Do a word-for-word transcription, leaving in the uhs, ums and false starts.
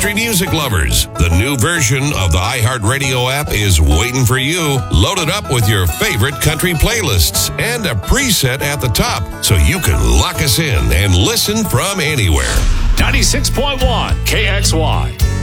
Country music lovers, the new version of the iHeartRadio app is waiting for you. Load it up with your favorite country playlists and a preset at the top so you can lock us in and listen from anywhere. ninety-six point one K X Y.